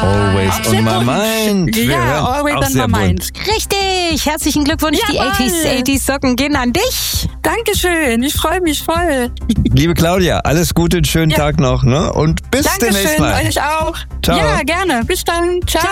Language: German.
Always on my mind. Ja, always auch on sehr my bunt. mind. Richtig, herzlichen Glückwunsch. Jawohl. Die 80s Socken gehen an dich. Dankeschön, ich freue mich voll. Liebe Claudia, alles Gute, einen schönen Tag noch, ne? Und bis demnächst Dankeschön, mal. euch auch. Ciao. Ja, gerne. Bis dann. Ciao.